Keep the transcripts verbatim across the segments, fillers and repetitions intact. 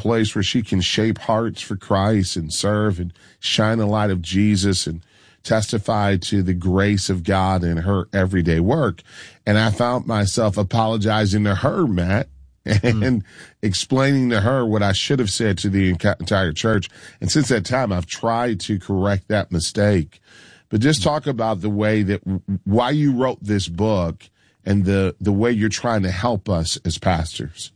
place where she can shape hearts for Christ and serve and shine the light of Jesus and testify to the grace of God in her everyday work. And I found myself apologizing to her, Matt, and mm. explaining to her what I should have said to the entire church. And since that time, I've tried to correct that mistake. But just talk about the way that, why you wrote this book and the, the way you're trying to help us as pastors.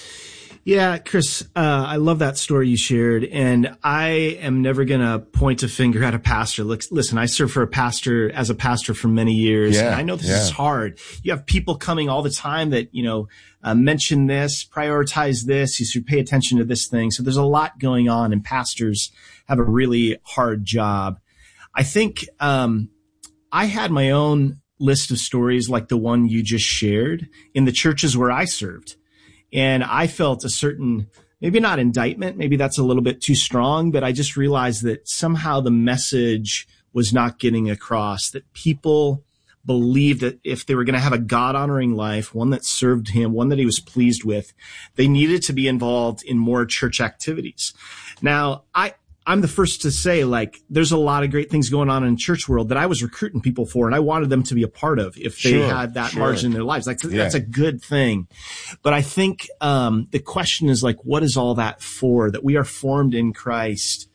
Yeah, Chris, uh, I love that story you shared. And I am never going to point a finger at a pastor. Listen, I served for a pastor as a pastor for many years. Yeah, and I know this yeah. is hard. You have people coming all the time that, you know, uh, mention this, prioritize this. You should pay attention to this thing. So there's a lot going on, and pastors have a really hard job. I think, um, I had my own list of stories like the one you just shared in the churches where I served. And I felt a certain, maybe not indictment, maybe that's a little bit too strong, but I just realized that somehow the message was not getting across, that people believed that if they were going to have a God-honoring life, one that served him, one that he was pleased with, they needed to be involved in more church activities. Now, I, I'm the first to say, like, there's a lot of great things going on in the church world that I was recruiting people for, and I wanted them to be a part of if they sure, had that sure. margin in their lives. Like, yeah. that's a good thing. But I think um the question is, like, what is all that for? That we are formed in Christ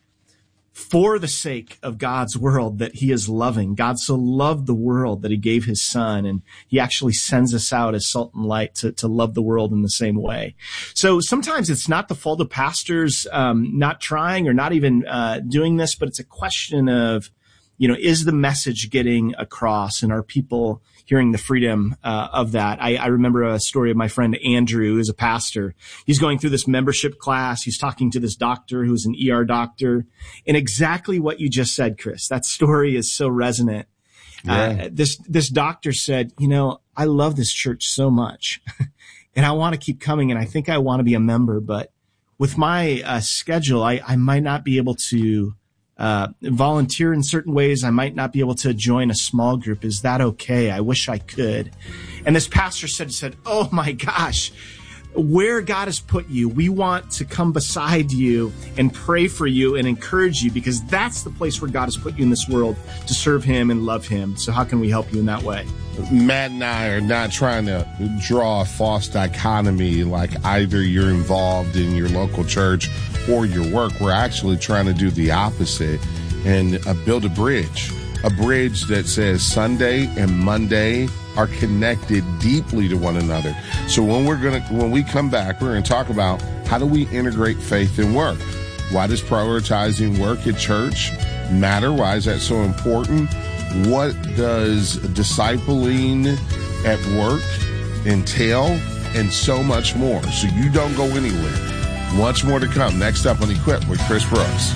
for the sake of God's world that he is loving. God so loved the world that he gave his son, and he actually sends us out as salt and light to, to love the world in the same way. So sometimes it's not the fault of pastors um, not trying or not even uh, doing this, but it's a question of, you know, is the message getting across, and are people hearing the freedom uh, of that? I, I remember a story of my friend Andrew, who's a pastor. He's going through this membership class. He's talking to this doctor who's an E R doctor, and exactly what you just said, Chris. That story is so resonant. Yeah. Uh, this this doctor said, you know, I love this church so much, and I want to keep coming, and I think I want to be a member, but with my uh, schedule, I, I might not be able to Uh, volunteer in certain ways. I might not be able to join a small group. Is that okay? I wish I could. And this pastor said, said, oh my gosh, where God has put you, we want to come beside you and pray for you and encourage you, because that's the place where God has put you in this world to serve him and love him. So how can we help you in that way? Matt and I are not trying to draw a false dichotomy, like either you're involved in your local church or your work. We're actually trying to do the opposite and uh, build a bridge, a bridge that says Sunday and Monday are connected deeply to one another. So when we're going to, when we come back, we're going to talk about how do we integrate faith and work? Why does prioritizing work at church matter? Why is that so important? What does discipling at work entail? And so much more. So you don't go anywhere. Much more to come next up on Equip with Chris Brooks.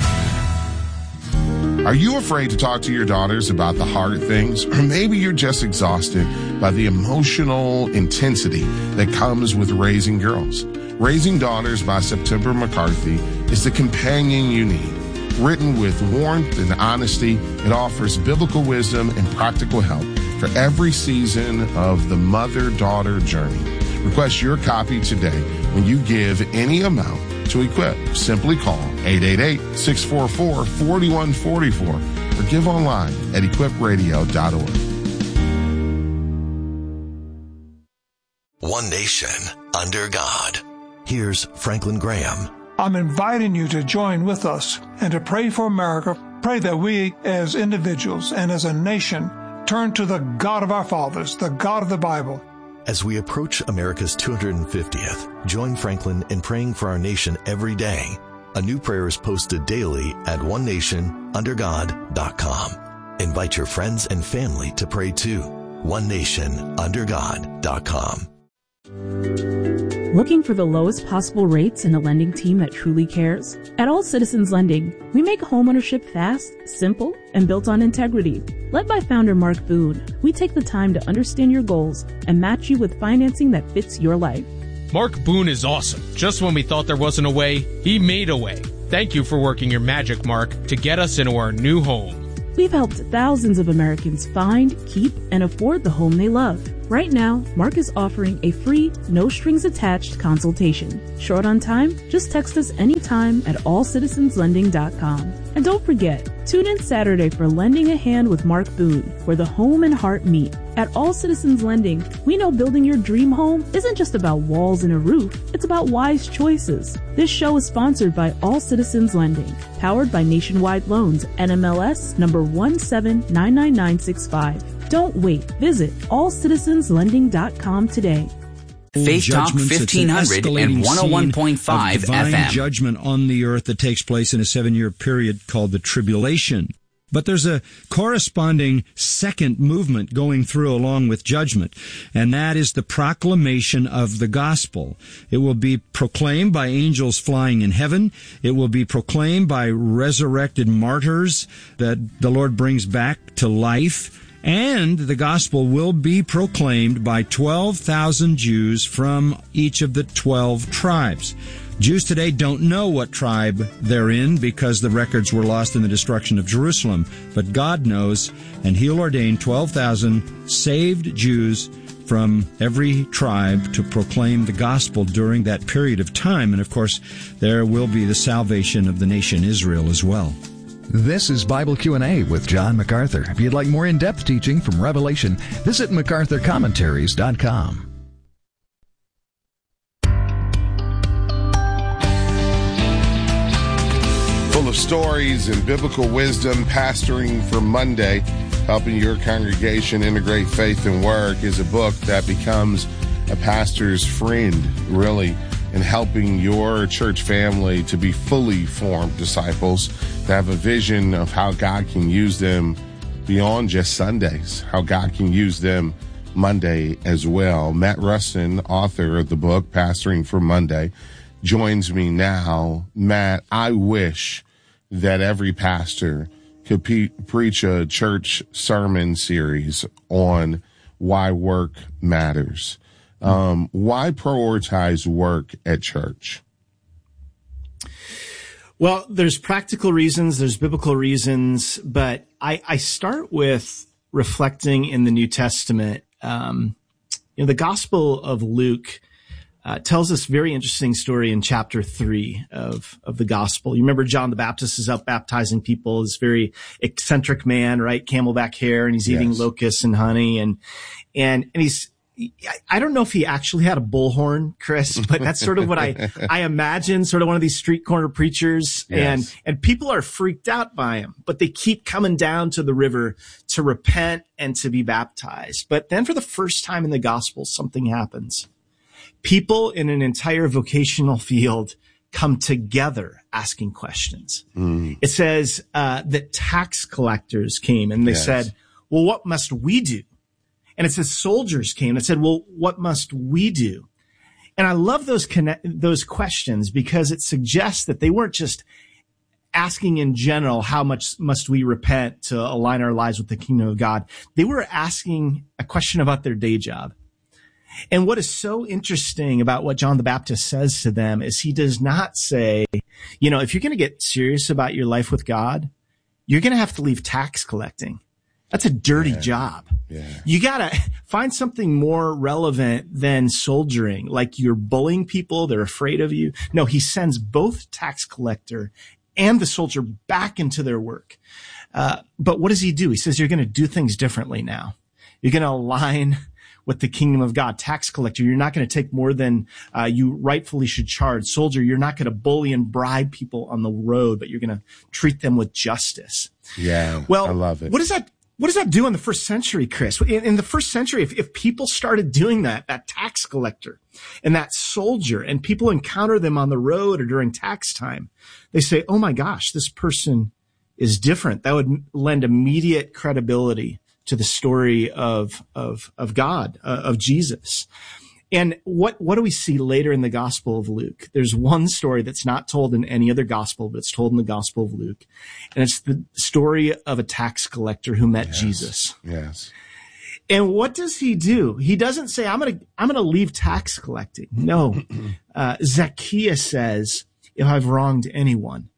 Are you afraid to talk to your daughters about the hard things? Or maybe you're just exhausted by the emotional intensity that comes with raising girls. Raising Daughters by September McCarthy is the companion you need. Written with warmth and honesty, it offers biblical wisdom and practical help for every season of the mother-daughter journey. Request your copy today when you give any amount to Equip. Simply call eight eight eight, six four four, four one four four or give online at equip radio dot org. One nation under God. Here's Franklin Graham. I'm inviting you to join with us and to pray for America. Pray that we as individuals and as a nation turn to the God of our fathers, the God of the Bible. As we approach America's two hundred fiftieth, join Franklin in praying for our nation every day. A new prayer is posted daily at one nation under god dot com. Invite your friends and family to pray too. one nation under god dot com. Looking for the lowest possible rates and a lending team that truly cares? At All Citizens Lending, we make homeownership fast, simple, and built on integrity. Led by founder Mark Boone, we take the time to understand your goals and match you with financing that fits your life. Mark Boone is awesome. Just when we thought there wasn't a way, he made a way. Thank you for working your magic, Mark, to get us into our new home. We've helped thousands of Americans find, keep, and afford the home they love. Right now, Mark is offering a free, no-strings-attached consultation. Short on time? Just text us anytime at all citizens lending dot com. And don't forget, tune in Saturday for Lending a Hand with Mark Boone, where the home and heart meet. At All Citizens Lending, we know building your dream home isn't just about walls and a roof, it's about wise choices. This show is sponsored by All Citizens Lending, powered by Nationwide Loans, N M L S number one seven nine nine nine six five. Don't wait. Visit all citizens lending dot com today. Faith Talk fifteen hundred and one oh one point five F M. Judgment on the earth that takes place in a seven-year period called the tribulation. But there's a corresponding second movement going through along with judgment, and that is the proclamation of the gospel. It will be proclaimed by angels flying in heaven. It will be proclaimed by resurrected martyrs that the Lord brings back to life. And the gospel will be proclaimed by twelve thousand Jews from each of the twelve tribes. Jews today don't know what tribe they're in because the records were lost in the destruction of Jerusalem. But God knows, and He'll ordain twelve thousand saved Jews from every tribe to proclaim the gospel during that period of time. And of course, there will be the salvation of the nation Israel as well. This is Bible Q and A with John MacArthur. If you'd like more in-depth teaching from Revelation, visit macarthur commentaries dot com. Full of stories and biblical wisdom, Pastoring for Monday, helping your congregation integrate faith and work, is a book that becomes a pastor's friend, really, in helping your church family to be fully formed disciples, to have a vision of how God can use them beyond just Sundays, how God can use them Monday as well. Matt Rustin, author of the book, Pastoring for Monday, joins me now. Matt, I wish that every pastor could pe- preach a church sermon series on why work matters. Um, why prioritize work at church? Well, there's practical reasons, there's biblical reasons, but I, I start with reflecting in the New Testament. Um, you know, the Gospel of Luke uh, tells this very interesting story in chapter three of, of the Gospel. You remember John the Baptist is out baptizing people, this very eccentric man, right? Camelback hair, and he's eating yes. locusts and honey, and, and, and he's, I don't know if he actually had a bullhorn, Chris, but that's sort of what I, I imagine, sort of one of these street corner preachers. Yes. And, and people are freaked out by him, but they keep coming down to the river to repent and to be baptized. But then for the first time in the gospel, something happens. People in an entire vocational field come together asking questions. Mm. It says, uh, that tax collectors came and they yes. said, well, what must we do? And it says soldiers came and said, well, what must we do? And I love those connect, those questions because it suggests that they weren't just asking in general, how much must we repent to align our lives with the kingdom of God? They were asking a question about their day job. And what is so interesting about what John the Baptist says to them is he does not say, you know, if you're going to get serious about your life with God, you're going to have to leave tax collecting. That's a dirty yeah. job. Yeah. You gotta find something more relevant than soldiering, like you're bullying people, they're afraid of you. No, he sends both tax collector and the soldier back into their work. Uh, but what does he do? He says, you're going to do things differently now. You're going to align with the kingdom of God. Tax collector, you're not going to take more than uh, you rightfully should charge. Soldier, you're not going to bully and bribe people on the road, but you're going to treat them with justice. Yeah, well, I love it. What does that What does that do in the first century, Chris? In, in the first century, if, if people started doing that, that tax collector and that soldier, and people encounter them on the road or during tax time, they say, oh my gosh, this person is different. That would lend immediate credibility to the story of, of, of God, uh, of Jesus. And what, what do we see later in the Gospel of Luke? There's one story that's not told in any other gospel, but it's told in the Gospel of Luke. And it's the story of a tax collector who met yes. Jesus. Yes. And what does he do? He doesn't say, I'm going to, I'm going to leave tax collecting. No. uh, Zacchaeus says, if I've wronged anyone,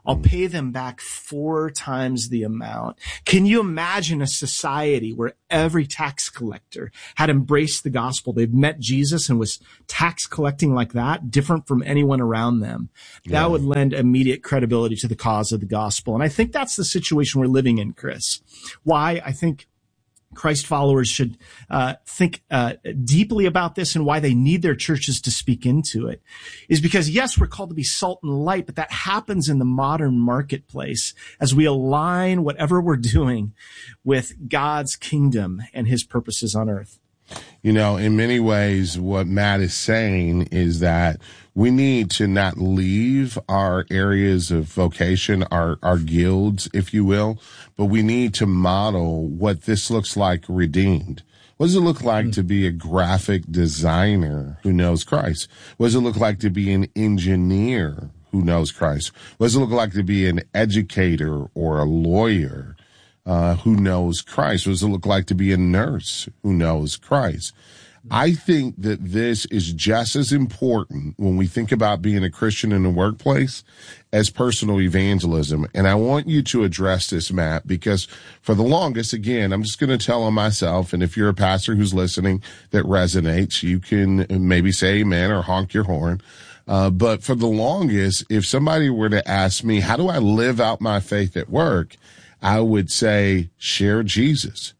I'll pay them back four times the amount. Can you imagine a society where every tax collector had embraced the gospel? They've met Jesus and was tax collecting like that, different from anyone around them. That yeah. would lend immediate credibility to the cause of the gospel. And I think that's the situation we're living in, Chris. Why? I think Christ followers should uh, think uh, deeply about this, and why they need their churches to speak into it is because, yes, we're called to be salt and light, but that happens in the modern marketplace as we align whatever we're doing with God's kingdom and his purposes on earth. You know, in many ways, what Matt is saying is that we need to not leave our areas of vocation, our, our guilds, if you will, but we need to model what this looks like redeemed. What does it look like mm-hmm. to be a graphic designer who knows Christ? What does it look like to be an engineer who knows Christ? What does it look like to be an educator or a lawyer uh, who knows Christ? What does it look like to be a nurse who knows Christ? I think that this is just as important when we think about being a Christian in the workplace as personal evangelism. And I want you to address this, Matt, because for the longest, again, I'm just going to tell on myself. And if you're a pastor who's listening that resonates, you can maybe say amen or honk your horn. Uh, but for the longest, if somebody were to ask me, how do I live out my faith at work? I would say, share Jesus,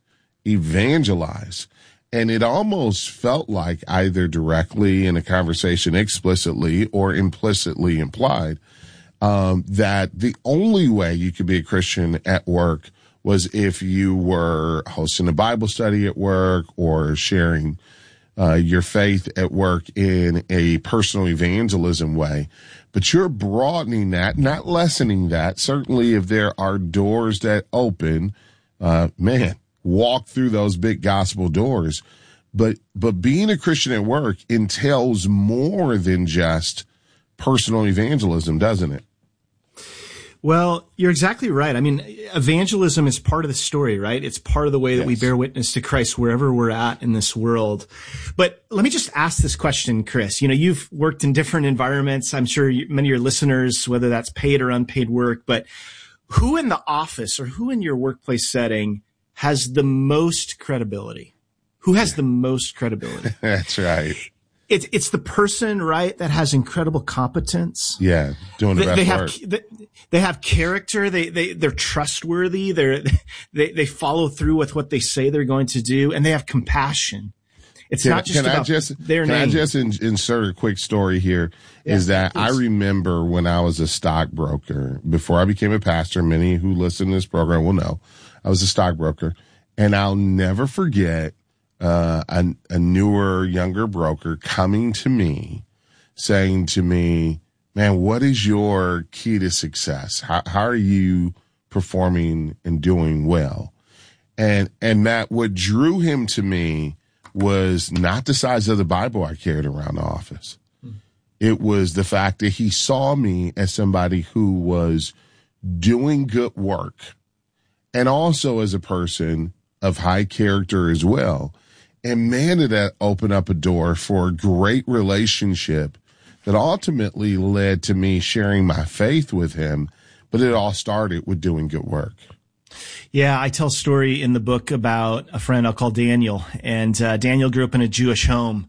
evangelize. And it almost felt like either directly in a conversation, explicitly or implicitly implied, um, that the only way you could be a Christian at work was if you were hosting a Bible study at work or sharing uh, your faith at work in a personal evangelism way. But you're broadening that, not lessening that. Certainly if there are doors that open, uh, man, walk through those big gospel doors. But, but being a Christian at work entails more than just personal evangelism, doesn't it? Well, you're exactly right. I mean, evangelism is part of the story, right? It's part of the way that yes. we bear witness to Christ wherever we're at in this world. But let me just ask this question, Chris. You know, you've worked in different environments. I'm sure you, many of your listeners, whether that's paid or unpaid work, but who in the office or who in your workplace setting has the most credibility? Who has the most credibility? That's right. It's it's the person, right, that has incredible competence. Yeah, doing the they, they best have, work. They, they have character. They they they're trustworthy. They're they they follow through with what they say they're going to do, and they have compassion. It's can, not just can about I just, their can name. I just in, insert a quick story here? Yeah, is that please. I remember when I was a stockbroker before I became a pastor. Many who listen to this program will know I was a stockbroker, and I'll never forget. Uh, a, a newer, younger broker coming to me saying to me, man, what is your key to success? How, how are you performing and doing well? And, and Matt, what drew him to me was not the size of the Bible I carried around the office. Hmm. It was the fact that he saw me as somebody who was doing good work and also as a person of high character as well. And man, did that open up a door for a great relationship that ultimately led to me sharing my faith with him. But it all started with doing good work. Yeah, I tell a story in the book about a friend I'll call Daniel. And uh, Daniel grew up in a Jewish home.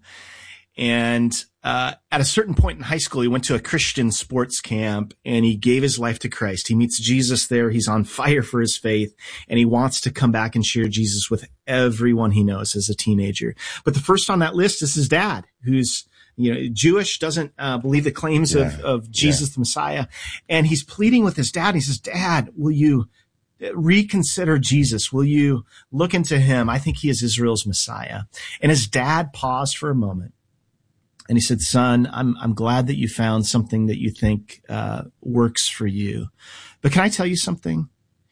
And uh at a certain point in high school, he went to a Christian sports camp and he gave his life to Christ. He meets Jesus there. He's on fire for his faith, and he wants to come back and share Jesus with everyone he knows as a teenager. But the first on that list is his dad, who's you know Jewish, doesn't uh, believe the claims yeah. of, of Jesus, yeah. the Messiah. And he's pleading with his dad. He says, Dad, will you reconsider Jesus? Will you look into him? I think he is Israel's Messiah. And his dad paused for a moment. And he said, son, I'm, I'm glad that you found something that you think, uh, works for you. But can I tell you something?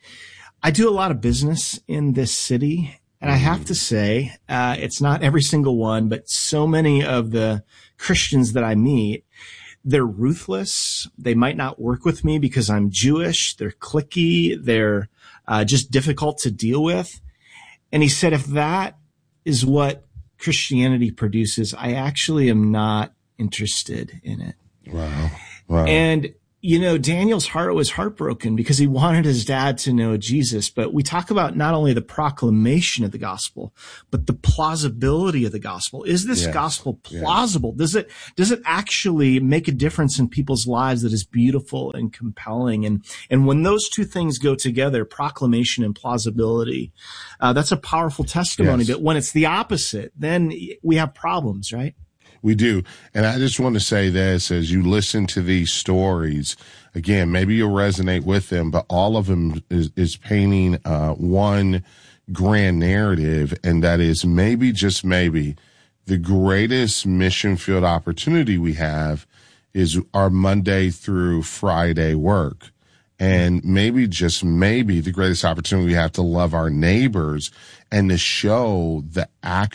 I do a lot of business in this city. And I have to say, uh, it's not every single one, but so many of the Christians that I meet, they're ruthless. They might not work with me because I'm Jewish. They're cliquey. They're, uh, just difficult to deal with. And he said, if that is what Christianity produces, I actually am not interested in it. Wow. Wow. And you know, Daniel's heart was heartbroken because he wanted his dad to know Jesus. But we talk about not only the proclamation of the gospel, but the plausibility of the gospel. Is this yes. gospel plausible? Yes. Does it, does it actually make a difference in people's lives that is beautiful and compelling? And, and when those two things go together, proclamation and plausibility, uh, that's a powerful testimony. Yes. But when it's the opposite, then we have problems, right? We do. And I just want to say this, as you listen to these stories, again, maybe you'll resonate with them, but all of them is, is painting uh, one grand narrative, and that is maybe, just maybe, the greatest mission field opportunity we have is our Monday through Friday work. And maybe, just maybe, the greatest opportunity we have to love our neighbors and to show the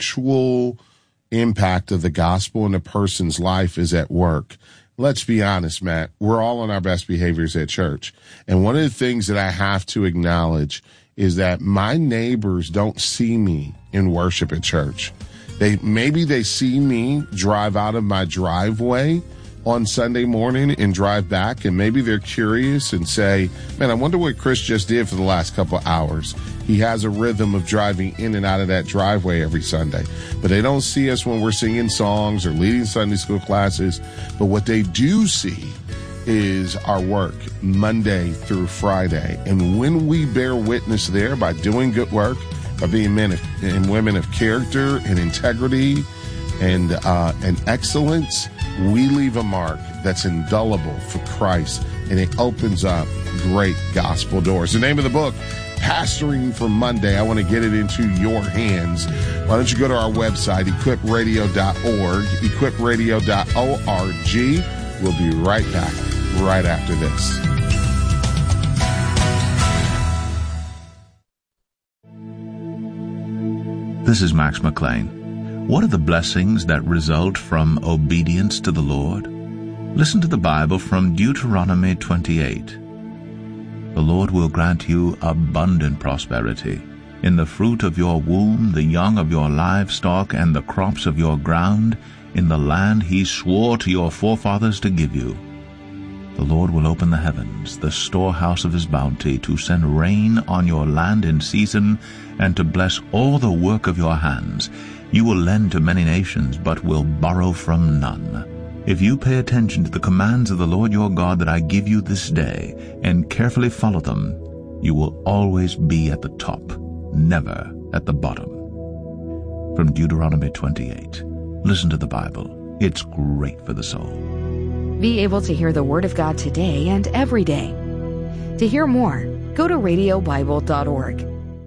actual impact of the gospel in a person's life is at work. Let's be honest, Matt, we're all on our best behaviors at church. And one of the things that I have to acknowledge is that my neighbors don't see me in worship at church. They, maybe they see me drive out of my driveway on Sunday morning and drive back, and maybe they're curious and say, man, I wonder what Chris just did for the last couple of hours. He has a rhythm of driving in and out of that driveway every Sunday. But they don't see us when we're singing songs or leading Sunday school classes. But what they do see is our work Monday through Friday. And when we bear witness there by doing good work, by being men of, and women of character and integrity and, uh, and excellence, we leave a mark that's indelible for Christ, and it opens up great gospel doors. The name of the book, Pastoring for Monday. I want to get it into your hands. Why don't you go to our website, equip radio dot org, equip radio dot org. We'll be right back right after this. This is Max McLean. What are the blessings that result from obedience to the Lord? Listen to the Bible from Deuteronomy twenty-eight. The Lord will grant you abundant prosperity in the fruit of your womb, the young of your livestock, and the crops of your ground, in the land he swore to your forefathers to give you. The Lord will open the heavens, the storehouse of his bounty, to send rain on your land in season, and to bless all the work of your hands. You will lend to many nations, but will borrow from none. If you pay attention to the commands of the Lord your God that I give you this day, and carefully follow them, you will always be at the top, never at the bottom. From Deuteronomy twenty-eight. Listen to the Bible. It's great for the soul. Be able to hear the Word of God today and every day. To hear more, go to radio bible dot org.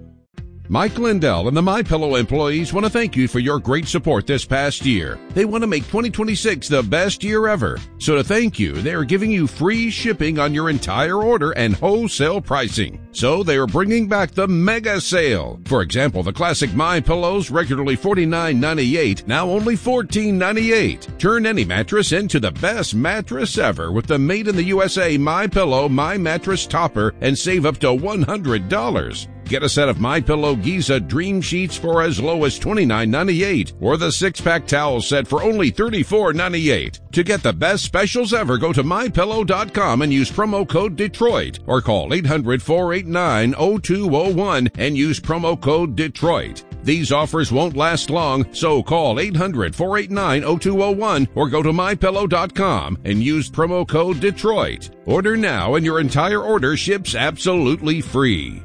Mike Lindell and the MyPillow employees want to thank you for your great support this past year. They want to make twenty twenty-six the best year ever. So to thank you, they are giving you free shipping on your entire order and wholesale pricing. So they are bringing back the mega sale. For example, the classic MyPillows, regularly forty-nine ninety-eight, now only fourteen ninety-eight. Turn any mattress into the best mattress ever with the made in the U S A MyPillow My Mattress Topper and save up to one hundred dollars. Get a set of MyPillow Giza Dream Sheets for as low as twenty-nine ninety-eight, or the six-pack towel set for only thirty-four ninety-eight. To get the best specials ever, go to my pillow dot com and use promo code Detroit, or call eight hundred, four eight nine, oh two oh one and use promo code Detroit. These offers won't last long, so call eight hundred, four eight nine, oh two oh one or go to my pillow dot com and use promo code Detroit. Order now and your entire order ships absolutely free.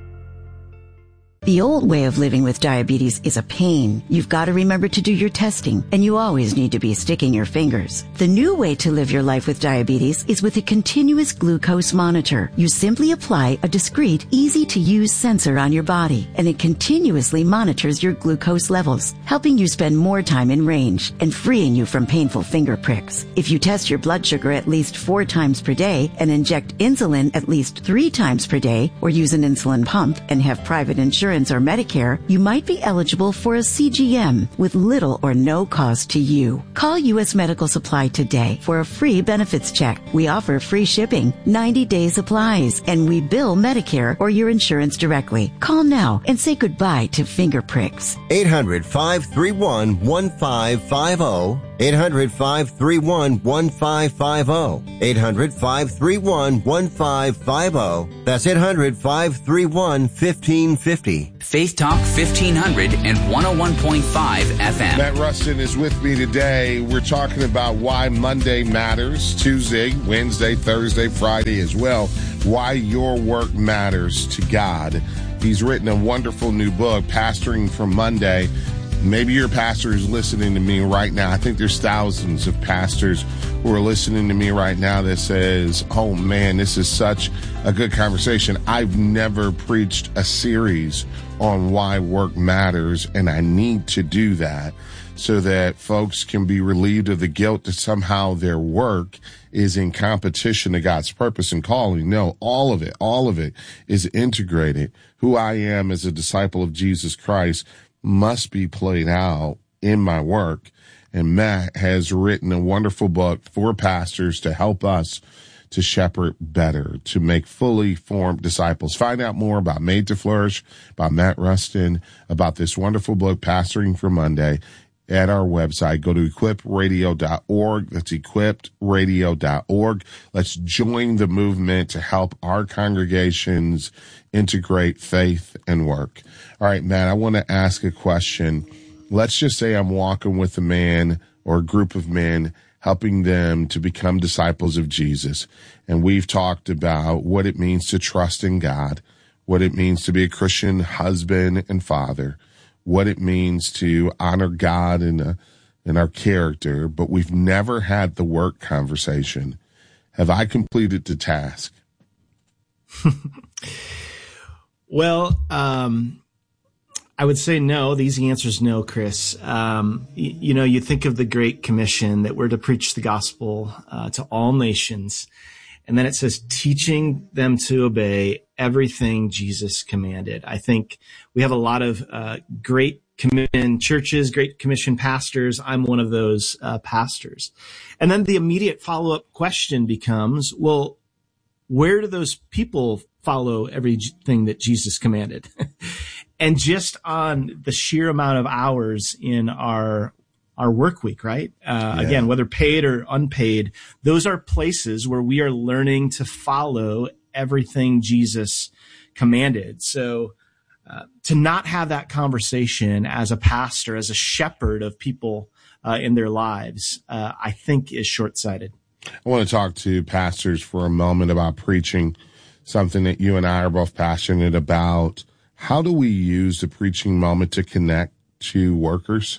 The old way of living with diabetes is a pain. You've got to remember to do your testing, and you always need to be sticking your fingers. The new way to live your life with diabetes is with a continuous glucose monitor. You simply apply a discreet, easy-to-use sensor on your body, and it continuously monitors your glucose levels, helping you spend more time in range and freeing you from painful finger pricks. If you test your blood sugar at least four times per day and inject insulin at least three times per day, or use an insulin pump and have private insurance or Medicare, you might be eligible for a C G M with little or no cost to you. Call U S Medical Supply today for a free benefits check. We offer free shipping, ninety day supplies, and we bill Medicare or your insurance directly. Call now and say goodbye to finger pricks. eight hundred, five three one, one five five zero. eight hundred, five three one, one five five zero. eight hundred, five three one, one five five zero. That's eight hundred, five three one, one five five zero. Faith Talk fifteen hundred and one oh one point five F M. Matt Rustin is with me today. We're talking about why Monday matters, Tuesday, Wednesday, Thursday, Friday as well. Why your work matters to God. He's written a wonderful new book, Pastoring for Monday. Maybe your pastor is listening to me right now. I think there's thousands of pastors who are listening to me right now that says, oh man, this is such a good conversation. I've never preached a series on why work matters, and I need to do that so that folks can be relieved of the guilt that somehow their work is in competition to God's purpose and calling. No, all of it, all of it is integrated. Who I am as a disciple of Jesus Christ must be played out in my work. And Matt has written a wonderful book for pastors to help us to shepherd better, to make fully formed disciples. Find out more about Made to Flourish, about Matt Rustin, about this wonderful book, Pastoring for Monday, at our website. Go to equipped radio dot org. That's equipped radio dot org. Let's join the movement to help our congregations integrate faith and work. All right, Matt, I want to ask a question. Let's just say I'm walking with a man or a group of men, helping them to become disciples of Jesus. And we've talked about what it means to trust in God, what it means to be a Christian husband and father, what it means to honor God in, a, in our character, but we've never had the work conversation. Have I completed the task? Well, um, I would say no. The easy answer is no, Chris. Um, you, you know, you think of the Great Commission that we're to preach the gospel uh, to all nations. And then it says, teaching them to obey everything Jesus commanded. I think we have a lot of uh, great commission churches, great commission pastors. I'm one of those uh, pastors. And then the immediate follow-up question becomes, well, where do those people follow everything that Jesus commanded? And just on the sheer amount of hours in our our work week, right? Uh, yeah. Again, whether paid or unpaid, those are places where we are learning to follow everything Jesus commanded. So uh, to not have that conversation as a pastor, as a shepherd of people uh, in their lives, uh, I think is short-sighted. I want to talk to pastors for a moment about preaching, something that you and I are both passionate about. How do we use the preaching moment to connect to workers?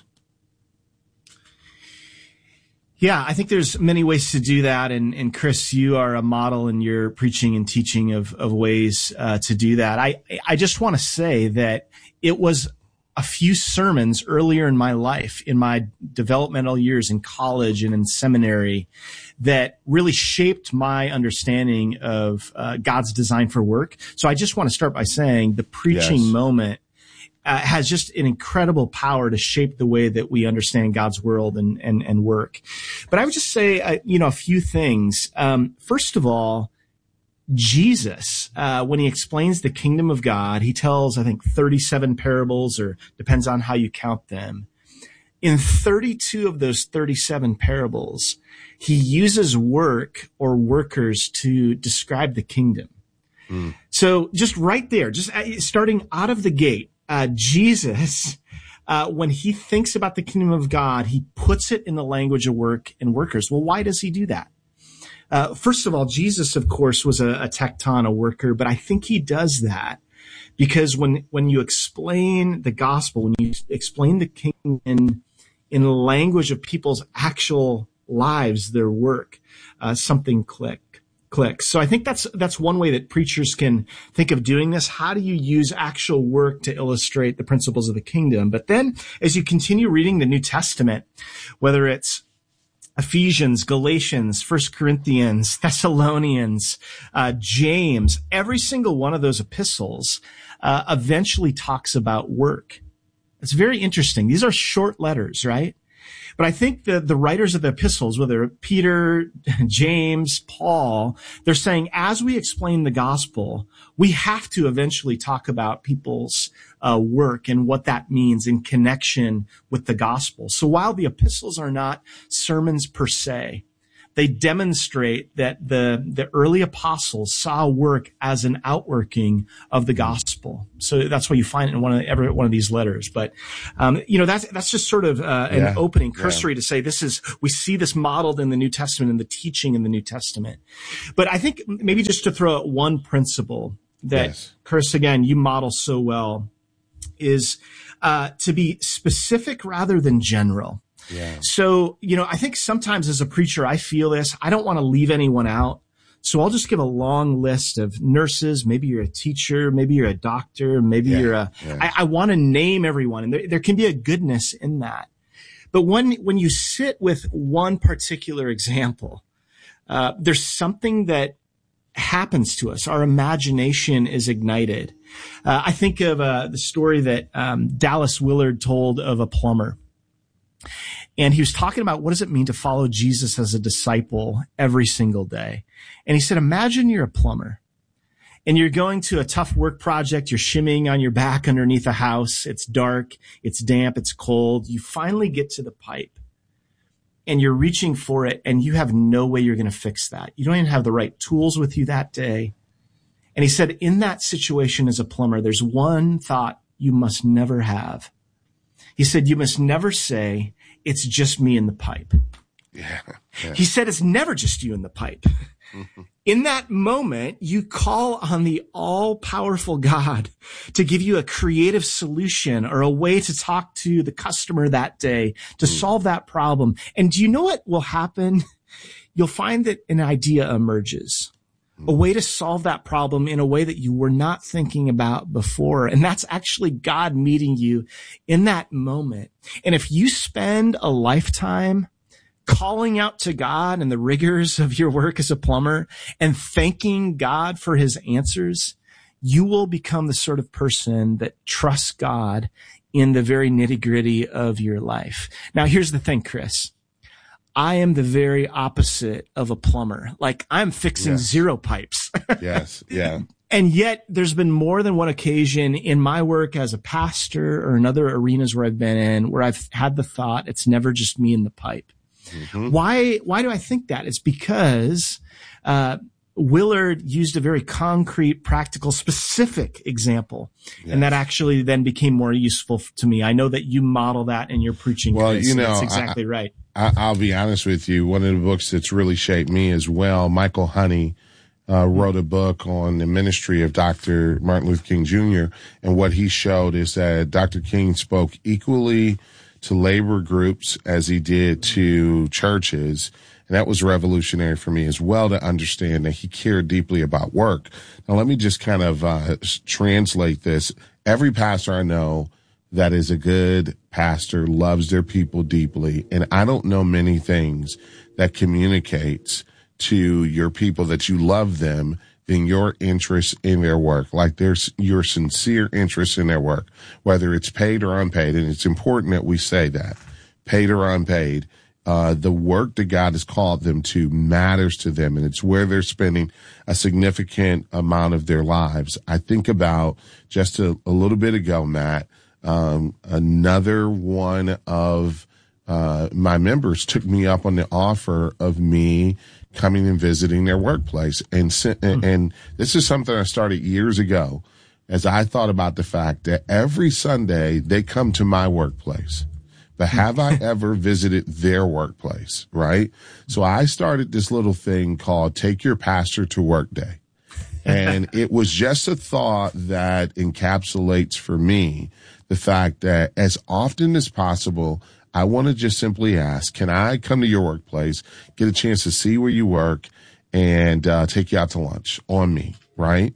Yeah, I think there's many ways to do that. And, and Chris, you are a model in your preaching and teaching of, of ways uh, to do that. I, I just want to say that it was a few sermons earlier in my life, in my developmental years in college and in seminary, that really shaped my understanding of uh, God's design for work. So I just want to start by saying the preaching yes. moment uh, has just an incredible power to shape the way that we understand God's world and, and, and work. But I would just say, uh, you know, a few things. Um, first of all, Jesus, uh, when he explains the kingdom of God, he tells, I think, thirty-seven parables, or depends on how you count them. In thirty-two of those thirty-seven parables, he uses work or workers to describe the kingdom. Mm. So just right there, just starting out of the gate, uh, Jesus, uh, when he thinks about the kingdom of God, he puts it in the language of work and workers. Well, why does he do that? Uh, first of all, Jesus, of course, was a, a tekton, a worker, but I think he does that because when, when you explain the gospel, when you explain the kingdom in, in the language of people's actual lives, their work, uh, something click, clicks. So I think that's, that's one way that preachers can think of doing this. How do you use actual work to illustrate the principles of the kingdom? But then as you continue reading the New Testament, whether it's Ephesians, Galatians, First Corinthians, Thessalonians, uh, James, every single one of those epistles uh, eventually talks about work. It's very interesting. These are short letters, right? But I think the, the writers of the epistles, whether Peter, James, Paul, they're saying as we explain the gospel, we have to eventually talk about people's uh, work and what that means in connection with the gospel. So while the epistles are not sermons per se, they demonstrate that the, the early apostles saw work as an outworking of the gospel. So that's why you find it in one of the, every one of these letters. But, um, you know, that's, that's just sort of, uh, an yeah. opening cursory yeah. to say this is, we see this modeled in the New Testament and the teaching in the New Testament. But I think maybe just to throw out one principle that, yes. Chris, again, you model so well is, uh, to be specific rather than general. Yeah. So, you know, I think sometimes as a preacher, I feel this. I don't want to leave anyone out. So I'll just give a long list of nurses. Maybe you're a teacher. Maybe you're a doctor. Maybe yeah. you're a, yeah. I, I want to name everyone. And there, there can be a goodness in that. But when, when you sit with one particular example, uh, there's something that happens to us. Our imagination is ignited. Uh, I think of, uh, the story that, um, Dallas Willard told of a plumber. And he was talking about what does it mean to follow Jesus as a disciple every single day. And he said, imagine you're a plumber and you're going to a tough work project. You're shimmying on your back underneath a house. It's dark. It's damp. It's cold. You finally get to the pipe and you're reaching for it and you have no way you're going to fix that. You don't even have the right tools with you that day. And he said, in that situation as a plumber, there's one thought you must never have. He said, you must never say, it's just me in the pipe. Yeah, yeah. He said, it's never just you in the pipe. Mm-hmm. In that moment, you call on the all-powerful God to give you a creative solution or a way to talk to the customer that day to mm. solve that problem. And do you know what will happen? You'll find that an idea emerges. A way to solve that problem in a way that you were not thinking about before. And that's actually God meeting you in that moment. And if you spend a lifetime calling out to God and the rigors of your work as a plumber and thanking God for his answers, you will become the sort of person that trusts God in the very nitty-gritty of your life. Now, here's the thing, Chris. I am the very opposite of a plumber. Like I'm fixing yes. zero pipes. Yes. Yeah. And yet there's been more than one occasion in my work as a pastor or in other arenas where I've been in where I've had the thought, it's never just me in the pipe. Mm-hmm. Why, why do I think that? It's because, uh, Willard used a very concrete, practical, specific example. Yes. And that actually then became more useful to me. I know that you model that in your preaching. Well, Chris, you know, that's exactly I, right. I, I'll be honest with you. One of the books that's really shaped me as well, Michael Honey, uh, wrote a book on the ministry of Doctor Martin Luther King Junior And what he showed is that Doctor King spoke equally to labor groups as he did to churches. And that was revolutionary for me as well to understand that he cared deeply about work. Now, let me just kind of uh, translate this. Every pastor I know that is a good pastor loves their people deeply. And I don't know many things that communicates to your people that you love them than your interest in their work, like there's your sincere interest in their work, whether it's paid or unpaid. And it's important that we say that, paid or unpaid. Uh, the work that God has called them to matters to them, and it's where they're spending a significant amount of their lives. I think about just a, a little bit ago, Matt, um, another one of uh, my members took me up on the offer of me coming and visiting their workplace. And, and, and this is something I started years ago as I thought about the fact that every Sunday they come to my workplace. But have I ever visited their workplace, right? So I started this little thing called Take Your Pastor to Work Day. And it was just a thought that encapsulates for me the fact that as often as possible, I want to just simply ask, can I come to your workplace, get a chance to see where you work, and uh, take you out to lunch on me, right?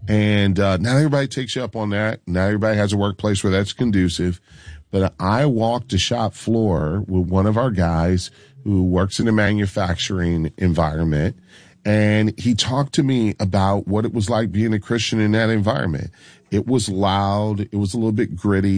And uh, not everybody takes you up on that. Not everybody has a workplace where that's conducive. But I walked the shop floor with one of our guys who works in a manufacturing environment, and he talked to me about what it was like being a Christian in that environment. It was loud. It was a little bit gritty.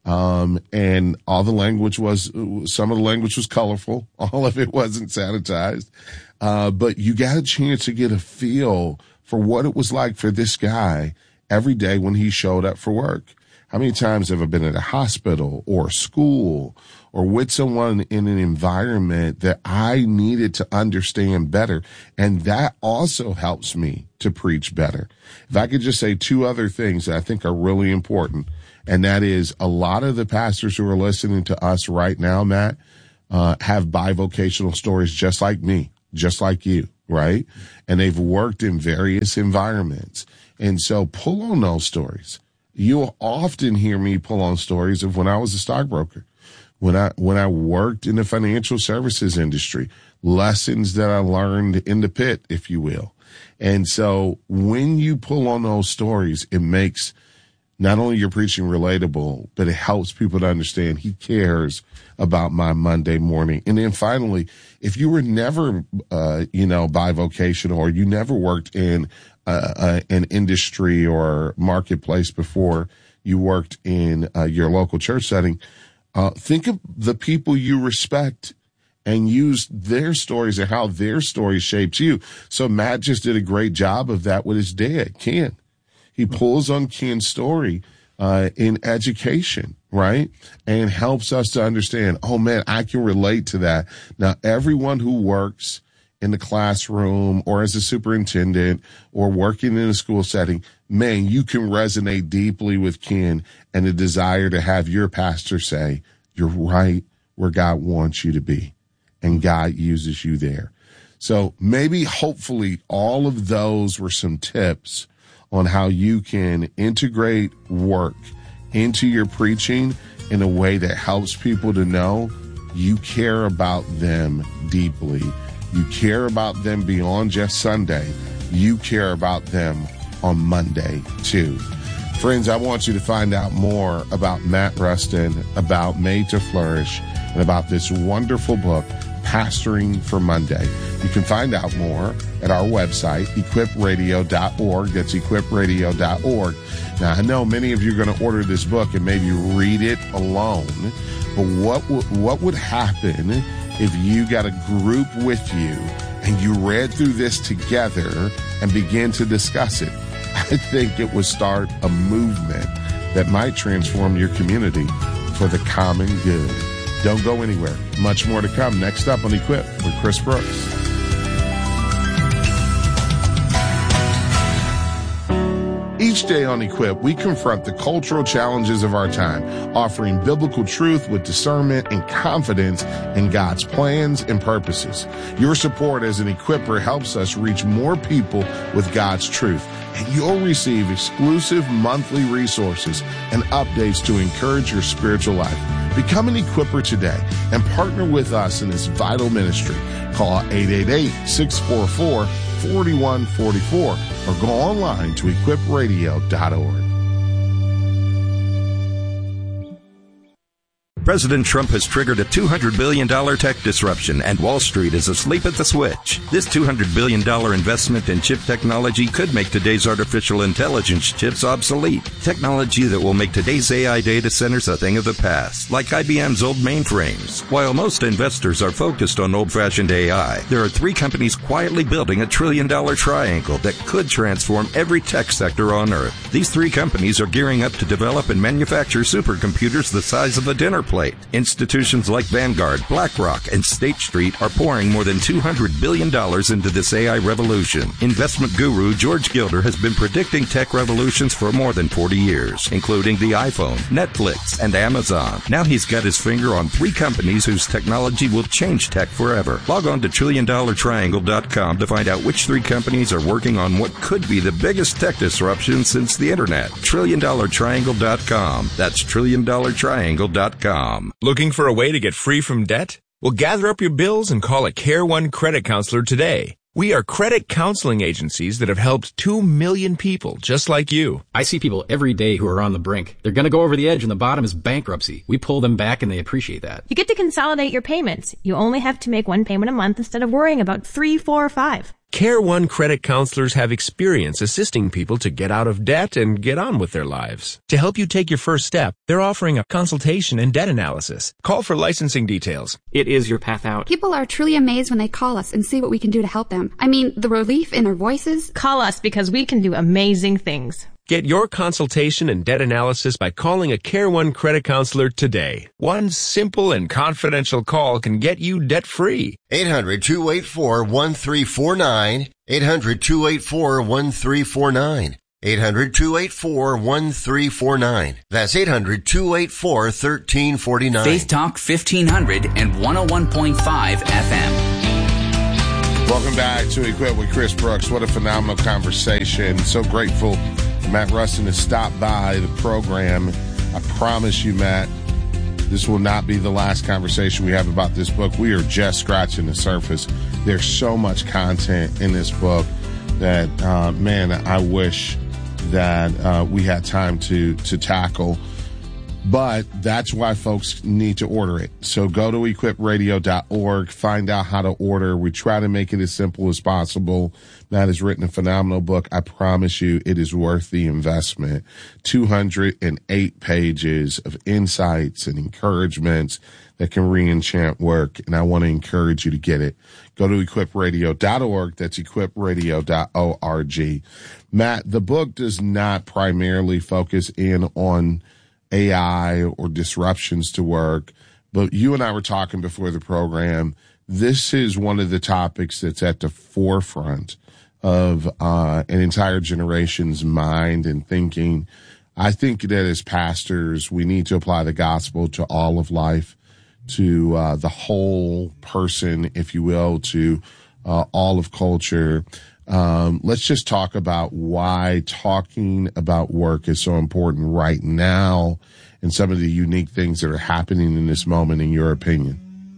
Um, and all the language was, some of the language was colorful. All of it wasn't sanitized. Uh, but you got a chance to get a feel for what it was like for this guy every day when he showed up for work. How many times have I been at a hospital or school or with someone in an environment that I needed to understand better? And that also helps me to preach better. If I could just say two other things that I think are really important, and that is a lot of the pastors who are listening to us right now, Matt, uh, have bivocational stories just like me, just like you, right? And they've worked in various environments. And so pull on those stories. You'll often hear me pull on stories of when I was a stockbroker, when I when I worked in the financial services industry, lessons that I learned in the pit, if you will. And so when you pull on those stories, it makes not only your preaching relatable, but it helps people to understand he cares about my Monday morning. And then finally, if you were never, uh, you know, bivocational, or you never worked in uh, uh, an industry or marketplace before you worked in uh, your local church setting, uh, think of the people you respect and use their stories and how their stories shaped you. So Matt just did a great job of that with his dad, Ken. He pulls on Ken's story uh, in education, right? And helps us to understand, oh, man, I can relate to that. Now, everyone who works in the classroom or as a superintendent or working in a school setting, man, you can resonate deeply with Ken and the desire to have your pastor say, you're right where God wants you to be, and God uses you there. So maybe, hopefully, all of those were some tips on how you can integrate work into your preaching in a way that helps people to know you care about them deeply. You care about them beyond just Sunday. You care about them on Monday, too. Friends, I want you to find out more about Matt Rustin, about Made to Flourish, and about this wonderful book, Pastoring for Monday. You can find out more at our website, equip radio dot org. That's equip radio dot org. Now, I know many of you are going to order this book and maybe read it alone, but what w- what would happen if you got a group with you and you read through this together and began to discuss it? I think it would start a movement that might transform your community for the common good. Don't go anywhere. Much more to come next up on Equip with Chris Brooks. Each day on Equip, we confront the cultural challenges of our time, offering biblical truth with discernment and confidence in God's plans and purposes. Your support as an Equipper helps us reach more people with God's truth, and you'll receive exclusive monthly resources and updates to encourage your spiritual life. Become an Equipper today and partner with us in this vital ministry. Call eight eight eight, six four four, four one four four or go online to equip radio dot org. President Trump has triggered a two hundred billion dollars tech disruption, and Wall Street is asleep at the switch. This two hundred billion dollars investment in chip technology could make today's artificial intelligence chips obsolete. Technology that will make today's A I data centers a thing of the past, like I B M's old mainframes. While most investors are focused on old-fashioned A I, there are three companies quietly building a trillion-dollar triangle that could transform every tech sector on Earth. These three companies are gearing up to develop and manufacture supercomputers the size of a dinner plate. Institutions like Vanguard, BlackRock, and State Street are pouring more than two hundred billion dollars into this A I revolution. Investment guru George Gilder has been predicting tech revolutions for more than forty years, including the iPhone, Netflix, and Amazon. Now he's got his finger on three companies whose technology will change tech forever. Log on to trillion dollar triangle dot com to find out which three companies are working on what could be the biggest tech disruption since the internet. trillion dollar triangle dot com. That's trillion dollar triangle dot com. Looking for a way to get free from debt? Well, gather up your bills and call a Care One credit counselor today. We are credit counseling agencies that have helped two million people just like you. I see people every day who are on the brink. They're going to go over the edge and the bottom is bankruptcy. We pull them back and they appreciate that. You get to consolidate your payments. You only have to make one payment a month instead of worrying about three, four, or five. Care One credit counselors have experience assisting people to get out of debt and get on with their lives. To help you take your first step, they're offering a consultation and debt analysis. Call for licensing details. It is your path out. People are truly amazed when they call us and see what we can do to help them. I mean, the relief in their voices. Call us because we can do amazing things. Get your consultation and debt analysis by calling a Care One credit counselor today. One simple and confidential call can get you debt-free. eight hundred, two eight four, one three four nine. eight hundred, two eight four, one three four nine. eight hundred, two eight four, one three four nine. That's eight hundred, two eight four, one three four nine. Faith Talk fifteen hundred and one oh one point five F M. Welcome back to Equip with Chris Brooks. What a phenomenal conversation. So grateful Matt Rustin has stopped by the program. I promise you, Matt, this will not be the last conversation we have about this book. We are just scratching the surface. There's so much content in this book that, uh, man, I wish that uh, we had time to to tackle. But that's why folks need to order it. So go to equip radio dot org, find out how to order. We try to make it as simple as possible. Matt has written a phenomenal book. I promise you it is worth the investment. two hundred eight pages of insights and encouragements that can re-enchant work. And I want to encourage you to get it. Go to equip radio dot org. That's equip radio dot org. Matt, the book does not primarily focus in on A I or disruptions to work, but you and I were talking before the program. This is one of the topics that's at the forefront of uh, an entire generation's mind and thinking. I think that as pastors, we need to apply the gospel to all of life, to uh, the whole person, if you will, to uh, all of culture. Um, let's just talk about why talking about work is so important right now and some of the unique things that are happening in this moment, in your opinion.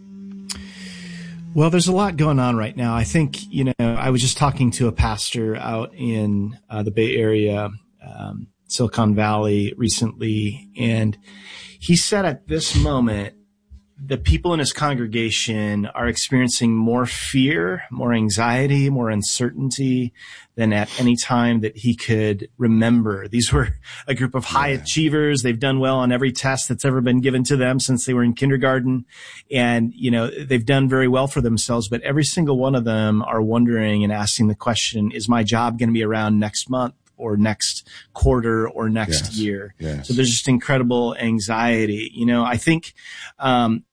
Well, there's a lot going on right now. I think, you know, I was just talking to a pastor out in uh, the Bay Area, um, Silicon Valley recently, and he said at this moment, the people in his congregation are experiencing more fear, more anxiety, more uncertainty than at any time that he could remember. These were a group of high yeah. achievers. They've done well on every test that's ever been given to them since they were in kindergarten. And, you know, they've done very well for themselves, but every single one of them are wondering and asking the question, is my job going to be around next month or next quarter or next yes. year? Yes. So there's just incredible anxiety. You know, I think, um,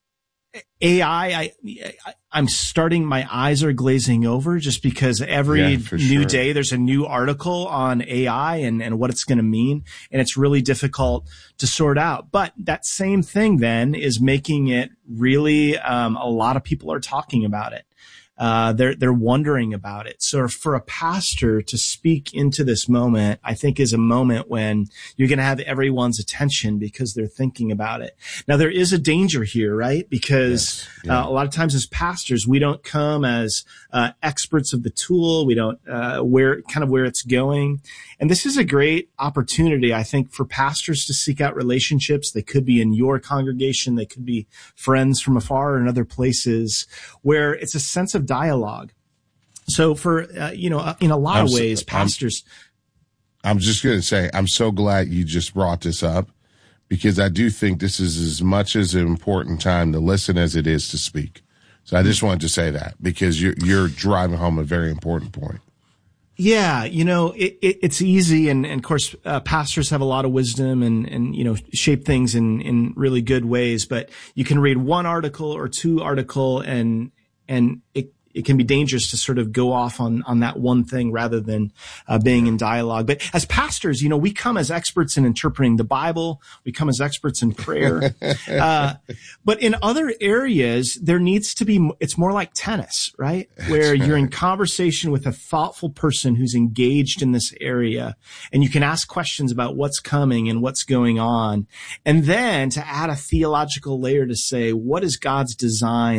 A I, I, I, I'm starting, my eyes are glazing over just because every yeah, new sure. day there's a new article on A I and, and what it's going to mean. And it's really difficult to sort out. But that same thing then is making it really, um, a lot of people are talking about it. Uh, they're, they're wondering about it. So for a pastor to speak into this moment, I think is a moment when you're going to have everyone's attention because they're thinking about it. Now, there is a danger here, right? Because yes. yeah. uh, a lot of times as pastors, we don't come as uh, experts of the tool. We don't, uh, where kind of where it's going. And this is a great opportunity, I think, for pastors to seek out relationships. They could be in your congregation. They could be friends from afar or in other places where it's a sense of dialogue. So for, uh, you know, in a lot I'm of ways, so, pastors. I'm, I'm just going to say, I'm so glad you just brought this up because I do think this is as much as an important time to listen as it is to speak. So I just wanted to say that because you're, you're driving home a very important point. Yeah, you know, it, it, it's easy. And, and of course, uh, pastors have a lot of wisdom and, and, you know, shape things in, in really good ways. But you can read one article or two article and, and it, it can be dangerous to sort of go off on, on that one thing rather than uh, being in dialogue. But as pastors, you know, we come as experts in interpreting the Bible. We come as experts in prayer. uh, but in other areas, there needs to be, it's more like tennis, right? Where you're in conversation with a thoughtful person who's engaged in this area and you can ask questions about what's coming and what's going on. And then to add a theological layer to say, what is God's design that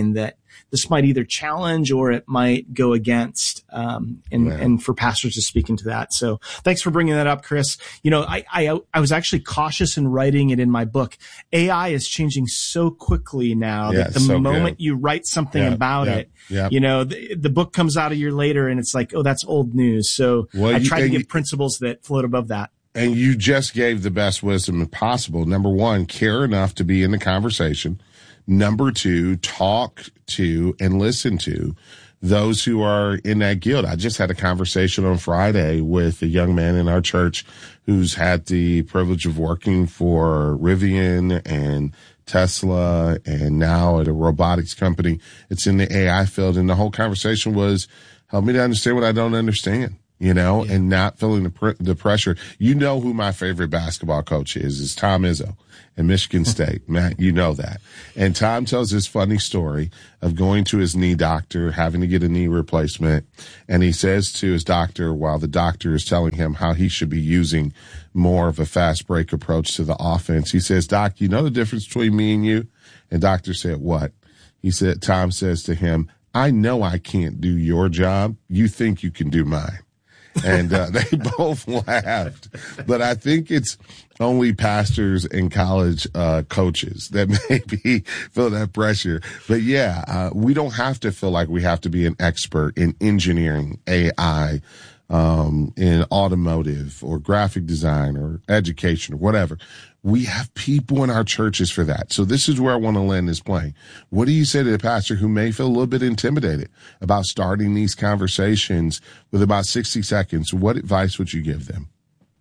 this might either challenge or it might go against, um, and, yeah. and for pastors to speak into that. So thanks for bringing that up, Chris. You know, I, I, I was actually cautious in writing it in my book. A I is changing so quickly now yeah, that the so moment good. you write something yeah, about yeah, it, yeah. you know, the, the book comes out a year later and it's like, oh, that's old news. So well, I you, try to give you, principles that float above that. And you just gave the best wisdom possible. Number one, care enough to be in the conversation. Number two, talk to and listen to those who are in that guild. I just had a conversation on Friday with a young man in our church who's had the privilege of working for Rivian and Tesla and now at a robotics company. It's in the A I field. And the whole conversation was, help me to understand what I don't understand. You know, yeah. and not feeling the pr- the pressure. You know who my favorite basketball coach is, is Tom Izzo in Michigan State. Matt, you know that. And Tom tells this funny story of going to his knee doctor, having to get a knee replacement. And he says to his doctor, while the doctor is telling him how he should be using more of a fast break approach to the offense, he says, Doc, you know the difference between me and you? And doctor said, what? He said, Tom says to him, I know I can't do your job. You think you can do mine. And uh, they both laughed. But I think it's only pastors and college uh coaches that maybe feel that pressure. But yeah, uh, we don't have to feel like we have to be an expert in engineering, A I, um, in automotive or graphic design or education or whatever. We have people in our churches for that. So this is where I want to land this plane. What do you say to the pastor who may feel a little bit intimidated about starting these conversations with about sixty seconds? What advice would you give them?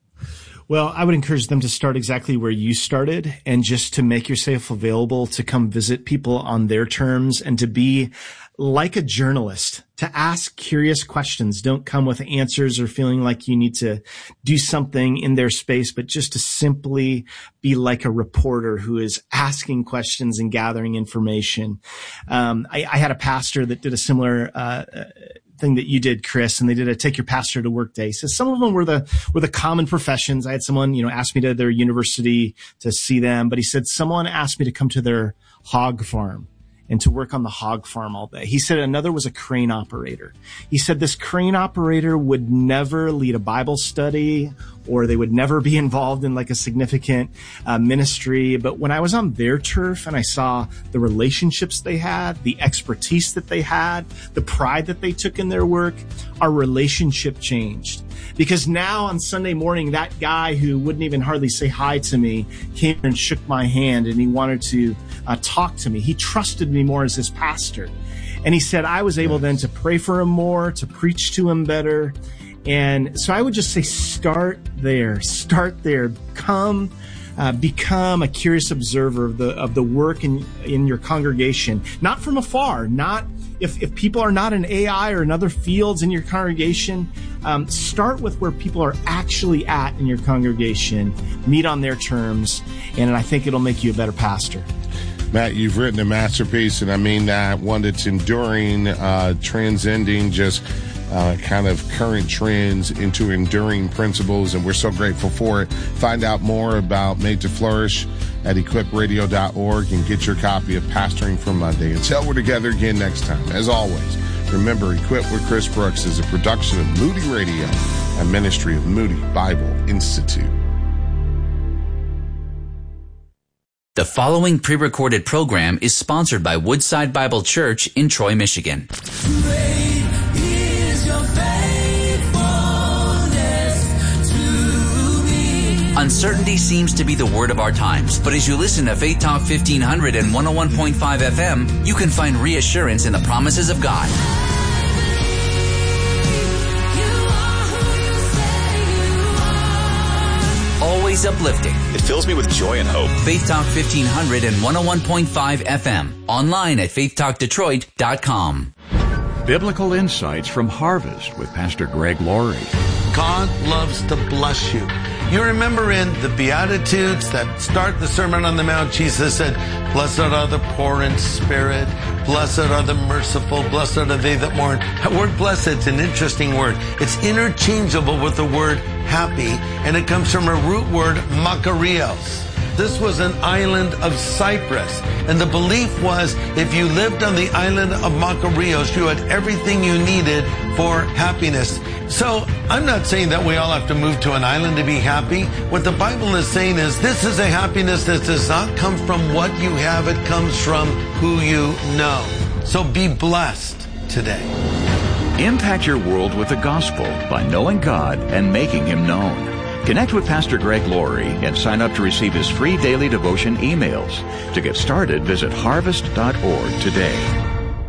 Well, I would encourage them to start exactly where you started and just to make yourself available to come visit people on their terms and to be like a journalist, to ask curious questions. Don't come with answers or feeling like you need to do something in their space, but just to simply be like a reporter who is asking questions and gathering information. Um, I, I had a pastor that did a similar uh thing that you did, Chris, and they did a take your pastor to work day. So some of them were the were the common professions. I had someone, you know, ask me to their university to see them, but he said someone asked me to come to their hog farm and to work on the hog farm all day. He said another was a crane operator. He said this crane operator would never lead a Bible study or they would never be involved in like a significant uh, ministry. But when I was on their turf and I saw the relationships they had, the expertise that they had, the pride that they took in their work, our relationship changed. Because now on Sunday morning, that guy who wouldn't even hardly say hi to me came and shook my hand and he wanted to uh, talk to me. He trusted me more as his pastor. And he said I was able then to pray for him more, to preach to him better. And so I would just say start there, start there, come, uh, become a curious observer of the, of the work in, in your congregation, not from afar, not if, if people are not in A I or in other fields in your congregation, um, start with where people are actually at in your congregation, meet on their terms, and I think it'll make you a better pastor. Matt, you've written a masterpiece, and I mean that, one that's enduring, uh, transcending just uh, kind of current trends into enduring principles, and we're so grateful for it. Find out more about Made to Flourish at equip radio dot org and get your copy of Pastoring for Monday. Until we're together again next time, as always, remember, Equip with Chris Brooks is a production of Moody Radio, a ministry of Moody Bible Institute. The following pre-recorded program is sponsored by Woodside Bible Church in Troy, Michigan. Great is your faithfulness to me. Uncertainty seems to be the word of our times, but as you listen to Faith Talk fifteen hundred and one oh one point five F M, you can find reassurance in the promises of God. Always uplifting. It fills me with joy and hope. Faith Talk fifteen hundred and one oh one point five F M. Online at faith talk detroit dot com. Biblical Insights from Harvest with Pastor Greg Laurie. God loves to bless you. You remember in the Beatitudes that start the Sermon on the Mount, Jesus said, blessed are the poor in spirit, blessed are the merciful, blessed are they that mourn. That word blessed is an interesting word. It's interchangeable with the word happy, and it comes from a root word, makarios. This was an island of Cyprus. And the belief was if you lived on the island of Makarios, you had everything you needed for happiness. So I'm not saying that we all have to move to an island to be happy. What the Bible is saying is this is a happiness that does not come from what you have. It comes from who you know. So be blessed today. Impact your world with the gospel by knowing God and making Him known. Connect with Pastor Greg Laurie and sign up to receive his free daily devotion emails. To get started, visit harvest dot org today.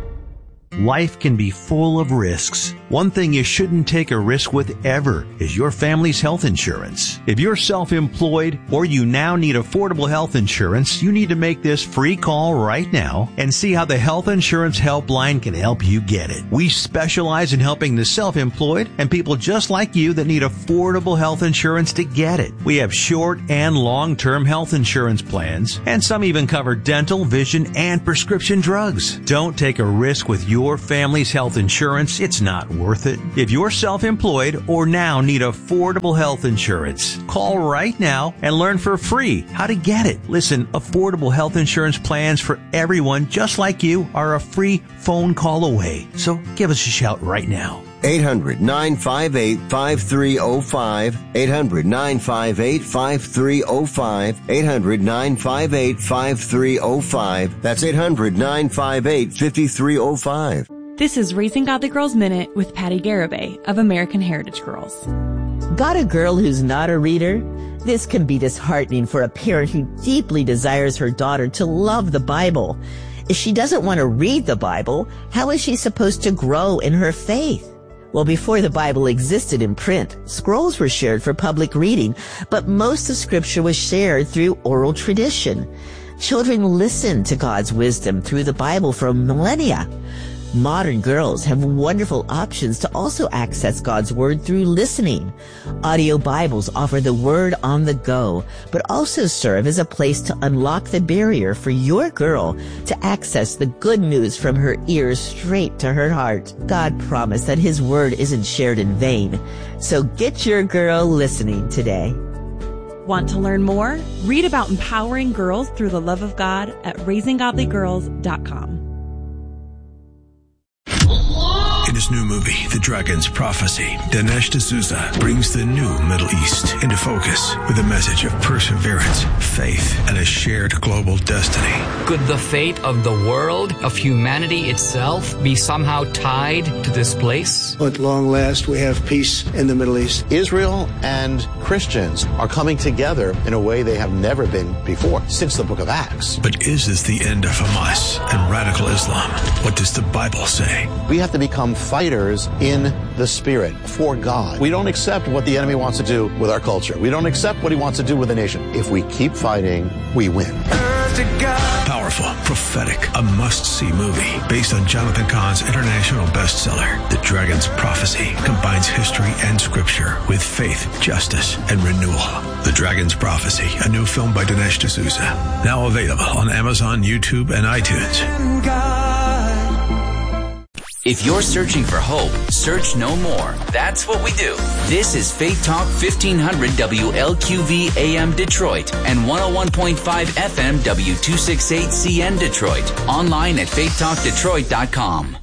Life can be full of risks. One thing you shouldn't take a risk with ever is your family's health insurance. If you're self-employed or you now need affordable health insurance, you need to make this free call right now and see how the Health Insurance Helpline can help you get it. We specialize in helping the self-employed and people just like you that need affordable health insurance to get it. We have short and long-term health insurance plans, and some even cover dental, vision, and prescription drugs. Don't take a risk with your Your family's health insurance. It's not worth it. If you're self-employed or now need affordable health insurance, call right now and learn for free how to get it. Listen, affordable health insurance plans for everyone just like you are a free phone call away. So give us a shout right now. eight hundred, nine five eight, five three zero five. eight hundred, nine five eight, five three zero five. eight hundred, nine five eight, five three zero five. That's eight hundred, nine five eight, five three zero five. This is Raising Godly Girls Minute with Patty Garibay of American Heritage Girls. Got a girl who's not a reader? This can be disheartening for a parent who deeply desires her daughter to love the Bible. If she doesn't want to read the Bible, how is she supposed to grow in her faith? Well, before the Bible existed in print, scrolls were shared for public reading, but most of Scripture was shared through oral tradition. Children listened to God's wisdom through the Bible for millennia. Modern girls have wonderful options to also access God's Word through listening. Audio Bibles offer the Word on the go, but also serve as a place to unlock the barrier for your girl to access the good news from her ears straight to her heart. God promised that His Word isn't shared in vain, so get your girl listening today. Want to learn more? Read about empowering girls through the love of God at raising godly girls dot com. In his new movie, The Dragon's Prophecy, Dinesh D'Souza brings the new Middle East into focus with a message of perseverance, faith, and a shared global destiny. Could the fate of the world, of humanity itself, be somehow tied to this place? At long last, we have peace in the Middle East. Israel and Christians are coming together in a way they have never been before, since the book of Acts. But is this the end of Hamas and radical Islam? What does the Bible say? We have to become fighters in the Spirit for God. We don't accept what the enemy wants to do with our culture. We don't accept what he wants to do with the nation. If we keep fighting, we win. Powerful, prophetic, a must-see movie based on Jonathan Cahn's international bestseller. The Dragon's Prophecy combines history and scripture with faith, justice, and renewal. The Dragon's Prophecy, a new film by Dinesh D'Souza. Now available on Amazon, YouTube, and iTunes. If you're searching for hope, search no more. That's what we do. This is Faith Talk fifteen hundred W L Q V A M Detroit and one oh one point five F M W two sixty-eight C N Detroit. Online at faith talk detroit dot com.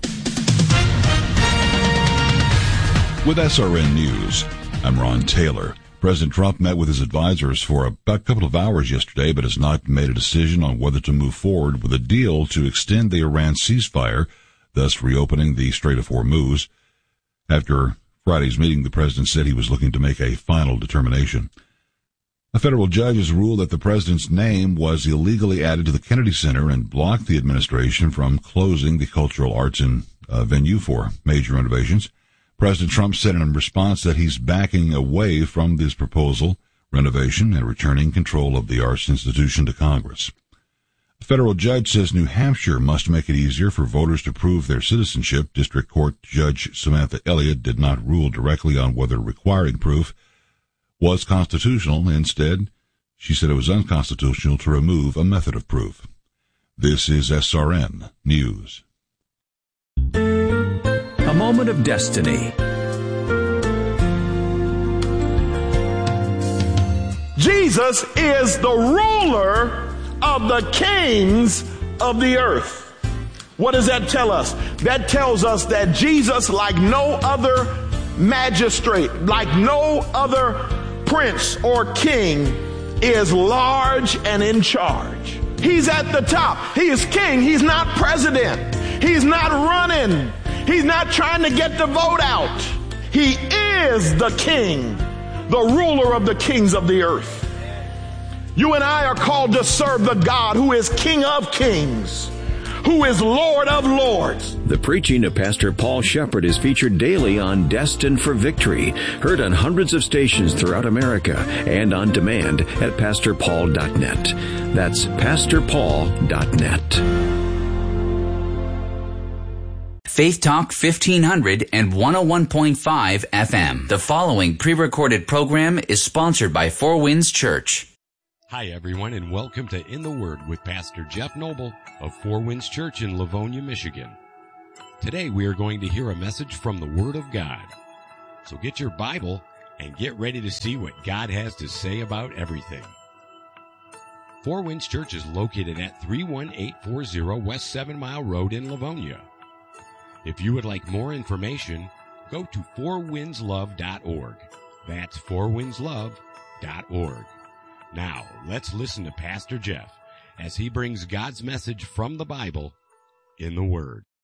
With S R N News, I'm Ron Taylor. President Trump met with his advisors for a couple of hours yesterday, but has not made a decision on whether to move forward with a deal to extend the Iran ceasefire, thus reopening the Strait of Hormuz. After Friday's meeting, the president said he was looking to make a final determination. A federal judge has ruled that the president's name was illegally added to the Kennedy Center and blocked the administration from closing the cultural arts and uh, venue for major renovations. President Trump said in response that he's backing away from this proposal, renovation, and returning control of the arts institution to Congress. A federal judge says New Hampshire must make it easier for voters to prove their citizenship. District Court Judge Samantha Elliott did not rule directly on whether requiring proof was constitutional. Instead, she said it was unconstitutional to remove a method of proof. This is S R N News. A moment of destiny. Jesus Jesus is the ruler of the kings of the earth. What does that tell us? That tells us that Jesus, like no other magistrate, like no other prince or king, is large and in charge. He's at the top. He is king. He's not president. He's not running. He's not trying to get the vote out. He is the king, the ruler of the kings of the earth. You and I are called to serve the God who is King of kings, who is Lord of lords. The preaching of Pastor Paul Shepherd is featured daily on Destined for Victory, heard on hundreds of stations throughout America and on demand at pastor paul dot net. That's pastor paul dot net. Faith Talk fifteen hundred and one oh one point five F M. The following pre-recorded program is sponsored by Four Winds Church. Hi, everyone, and welcome to In the Word with Pastor Jeff Noble of Four Winds Church in Livonia, Michigan. Today, we are going to hear a message from the Word of God. So get your Bible and get ready to see what God has to say about everything. Four Winds Church is located at three one eight four zero West Seven Mile Road in Livonia. If you would like more information, go to four winds love dot org. That's four winds love dot org. Now, let's listen to Pastor Jeff as he brings God's message from the Bible in the Word.